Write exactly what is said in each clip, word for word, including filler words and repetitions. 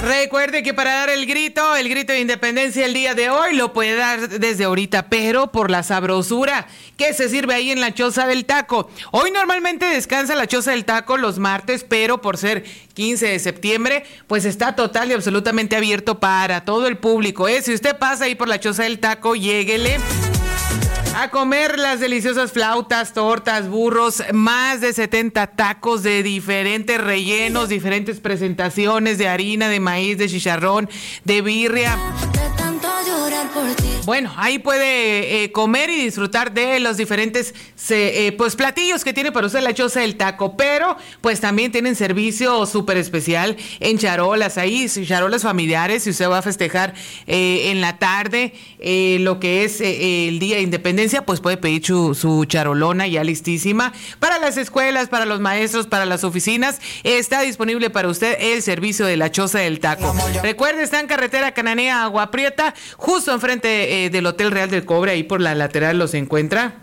Recuerde que para dar el grito, el grito de independencia el día de hoy lo puede dar desde ahorita, pero por la sabrosura que se sirve ahí en la Choza del Taco. Hoy normalmente descansa la Choza del Taco los martes, pero por ser quince de septiembre, pues está total y absolutamente abierto para todo el público, ¿eh? Si usted pasa ahí por la Choza del Taco, lléguele a comer las deliciosas flautas, tortas, burros, más de setenta tacos de diferentes rellenos, diferentes presentaciones de harina, de maíz, de chicharrón, de birria. Bueno, ahí puede eh, comer y disfrutar de los diferentes se, eh, pues platillos que tiene para usted la Choza del Taco, pero pues también tienen servicio súper especial en charolas, ahí charolas familiares, si usted va a festejar eh, en la tarde eh, lo que es eh, el Día de Independencia, pues puede pedir su, su charolona ya listísima. Para las escuelas, para los maestros, para las oficinas, está disponible para usted el servicio de la Choza del Taco. Recuerde, está en carretera Cananea, Agua Prieta, justo enfrente eh, del Hotel Real del Cobre, ahí por la lateral los encuentra.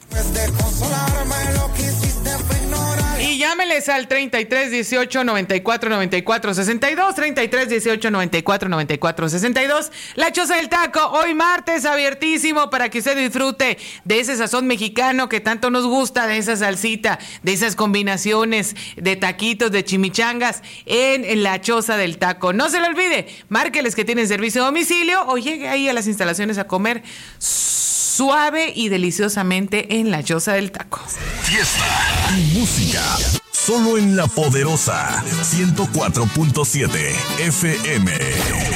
Y llámeles al treinta y tres dieciocho noventa y cuatro noventa y cuatro sesenta y dos, treinta y tres dieciocho noventa y cuatro noventa y cuatro sesenta y dos. La Choza del Taco, hoy martes, abiertísimo para que usted disfrute de ese sazón mexicano que tanto nos gusta, de esa salsita, de esas combinaciones de taquitos, de chimichangas en, en la Choza del Taco. No se le olvide, márqueles que tienen servicio a domicilio o llegue ahí a las instalaciones a comer suave y deliciosamente en la Choza del Taco. Fiesta y música, solo en La Poderosa ciento cuatro punto siete F M.